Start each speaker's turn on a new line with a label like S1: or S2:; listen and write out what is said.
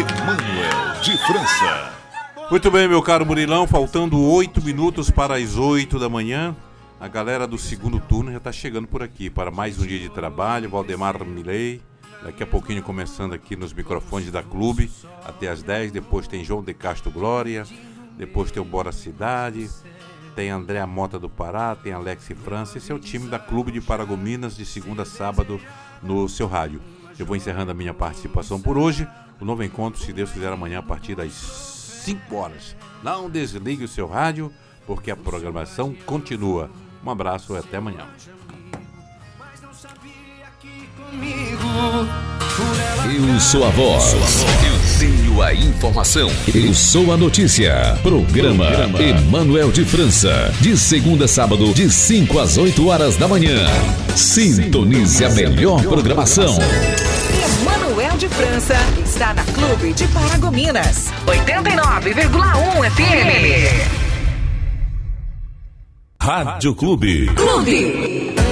S1: Emanuel de França.
S2: Muito bem, meu caro Murilão, faltando 8 minutos para as 8 da manhã. A galera do segundo turno já está chegando por aqui para mais um dia de trabalho. Valdemar Milei, daqui a pouquinho começando aqui nos microfones da Clube, até as 10. Depois tem João de Castro Glória, depois tem o Bora Cidade, tem André Mota do Pará, tem Alex e França. Esse é o time da Clube de Paragominas, de segunda a sábado no seu rádio. Eu vou encerrando a minha participação por hoje. O novo encontro, se Deus quiser, amanhã a partir das 5 horas. Não desligue o seu rádio, porque a programação continua. Um abraço e até amanhã.
S1: Eu sou a voz. Eu tenho a informação. Eu sou a notícia. Programa Emanuel de França. De segunda a sábado, de 5 às 8 horas da manhã. Sintonize a melhor programação.
S3: Emanuel de França está na Clube de Paragominas. 89,1 FM.
S1: Rádio Clube.
S3: Clube.